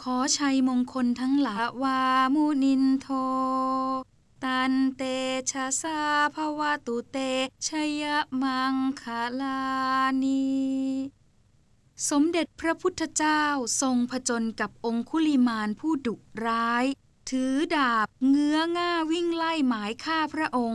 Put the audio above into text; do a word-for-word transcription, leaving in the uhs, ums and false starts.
อชัยมงคลทั้งหลายวามุนินโทตันเตชะสาภวตุเตชยมังคลานีสมเด็จพระพุทธเจ้าทรงผจญกับองคุลิมานผู้ดุร้ายถือดาบเงื้อง่าวิ่งไล่หมายฆ่าพระองค์